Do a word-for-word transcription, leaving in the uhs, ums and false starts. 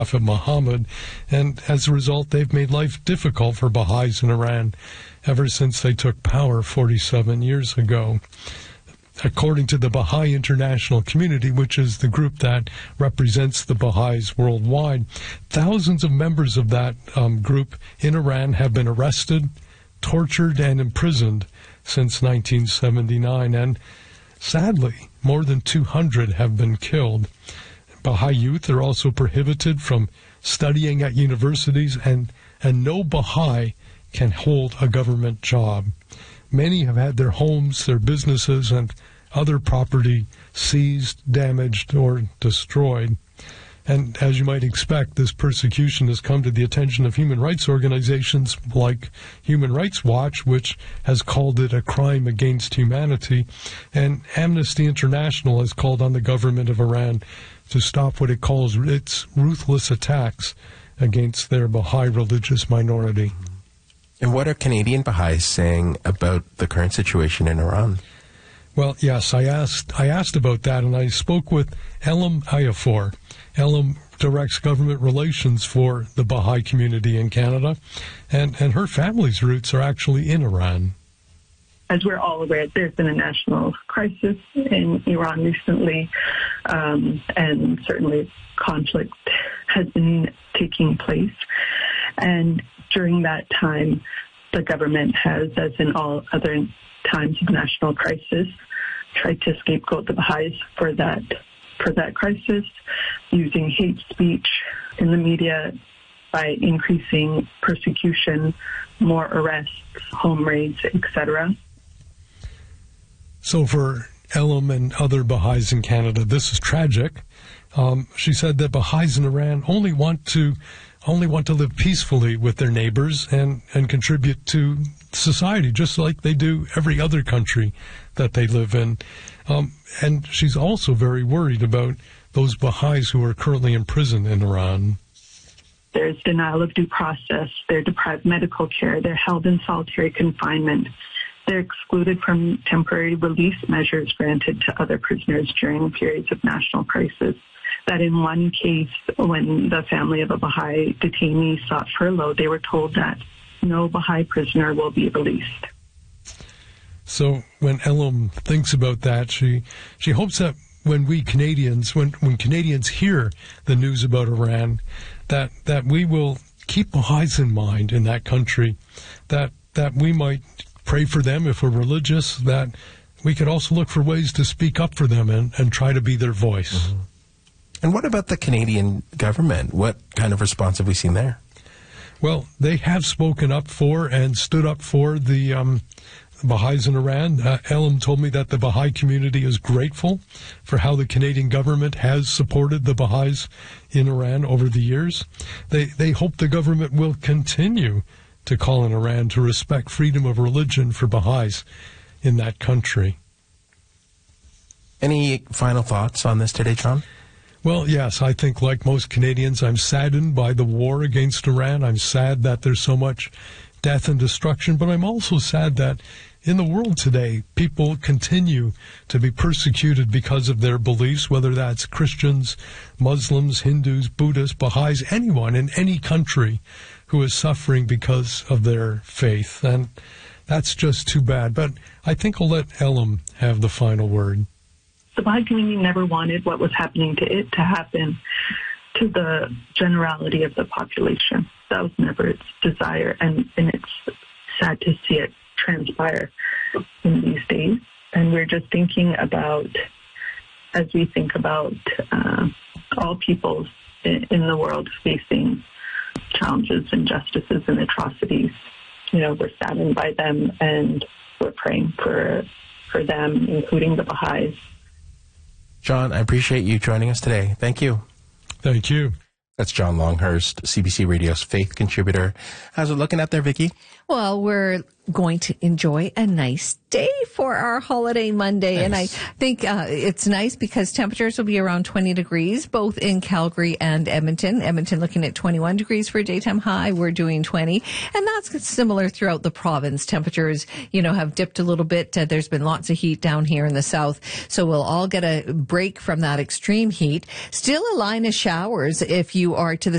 Prophet Muhammad, and as a result, they've made life difficult for Baha'is in Iran ever since they took power forty-seven years ago. According to the Baha'i International Community, which is the group that represents the Baha'is worldwide, thousands of members of that um, group in Iran have been arrested, tortured, and imprisoned since nineteen seventy-nine, and sadly, more than two hundred have been killed. Baha'i youth are also prohibited from studying at universities, and, and no Baha'i can hold a government job. Many have had their homes, their businesses, and other property seized, damaged, or destroyed. And as you might expect, this persecution has come to the attention of human rights organizations like Human Rights Watch, which has called it a crime against humanity. And Amnesty International has called on the government of Iran to stop what it calls its ruthless attacks against their Baha'i religious minority. And what are Canadian Baha'is saying about the current situation in Iran? Well, yes, I asked I asked about that, and I spoke with Elam Ayafor. Elam directs government relations for the Baha'i community in Canada, and, and her family's roots are actually in Iran. As we're all aware, there's been a national crisis in Iran recently, um, and certainly conflict has been taking place. And during that time, the government has, as in all other times of national crisis, tried to scapegoat the Baha'is for that for that crisis, using hate speech in the media by increasing persecution, more arrests, home raids, et cetera. So for Elam and other Baha'is in Canada, this is tragic. Um, she said that Baha'is in Iran only want to only want to live peacefully with their neighbors and, and contribute to society, just like they do every other country that they live in. Um, and she's also very worried about those Baha'is who are currently in prison in Iran. There's denial of due process. They're deprived medical care. They're held in solitary confinement. They're excluded from temporary release measures granted to other prisoners during periods of national crisis. That in one case, when the family of a Baha'i detainee sought furlough, they were told that no Baha'i prisoner will be released. So when Elam thinks about that, she she hopes that when we Canadians, when, when Canadians hear the news about Iran, that, that we will keep Baha'is in mind in that country, that that we might pray for them if we're religious, that we could also look for ways to speak up for them and, and try to be their voice. Mm-hmm. And what about the Canadian government? What kind of response have we seen there? Well, they have spoken up for and stood up for the um, Baha'is in Iran. Uh, Elam told me that the Baha'i community is grateful for how the Canadian government has supported the Baha'is in Iran over the years. They, they hope the government will continue to call on Iran to respect freedom of religion for Baha'is in that country. Any final thoughts on this today, John? Well, yes, I think like most Canadians, I'm saddened by the war against Iran. I'm sad that there's so much death and destruction, but I'm also sad that in the world today, people continue to be persecuted because of their beliefs, whether that's Christians, Muslims, Hindus, Buddhists, Baha'is, anyone in any country who is suffering because of their faith. And that's just too bad. But I think I'll let Elam have the final word. The Baha'i community never wanted what was happening to it to happen to the generality of the population. That was never its desire, and, and it's sad to see it transpire in these days. And we're just thinking about, as we think about uh, all peoples in, in the world facing challenges, injustices, and atrocities, you know, we're saddened by them, and we're praying for for them, including the Baha'is. John, I appreciate you joining us today. Thank you. Thank you. That's John Longhurst, C B C Radio's faith contributor. How's it looking out there, Vicki? Well, we're going to enjoy a nice day for our holiday Monday. Nice. And I think uh, it's nice because temperatures will be around twenty degrees, both in Calgary and Edmonton. Edmonton looking at twenty-one degrees for a daytime high. We're doing twenty. And that's similar throughout the province. Temperatures, you know, have dipped a little bit. Uh, there's been lots of heat down here in the south. So we'll all get a break from that extreme heat. Still a line of showers if you are to the